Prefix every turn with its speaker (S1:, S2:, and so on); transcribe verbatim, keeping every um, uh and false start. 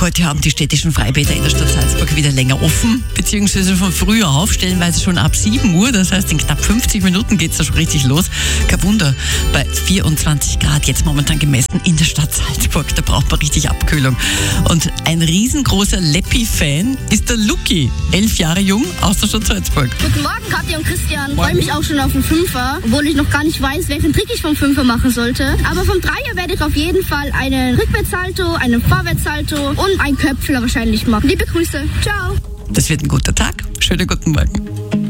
S1: Heute haben die städtischen Freibäder in der Stadt Salzburg wieder länger offen, beziehungsweise von früher auf, stellenweise schon ab sieben Uhr. Das heißt, in knapp fünfzig Minuten geht es da schon richtig los. Kein Wunder, bei vierundzwanzig Grad jetzt momentan gemessen in der Stadt Salzburg. Da braucht man richtig Abkühlung. Und ein riesengroßer Leppi-Fan ist der Luki, elf Jahre jung, aus der Stadt Salzburg.
S2: Guten Morgen, Katja und Christian. Ich freue mich auch schon auf den Fünfer, obwohl ich noch gar nicht weiß, welchen Trick ich vom Fünfer machen sollte. Aber vom Dreier werde ich auf jeden Fall einen Rückwärtssalto, einen Vorwärtssalto und einen Köpfler wahrscheinlich machen. Liebe Grüße. Ciao.
S1: Das wird ein guter Tag. Schönen guten Morgen.